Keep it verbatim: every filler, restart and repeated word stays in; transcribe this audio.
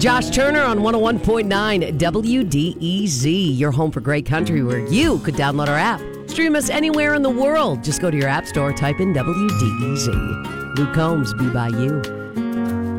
Josh Turner on one oh one point nine W D E Z, your home for great country, where you could download our app. Stream us anywhere in the world. Just go to your app store, type in W D E Z. Luke Combs, Be By You.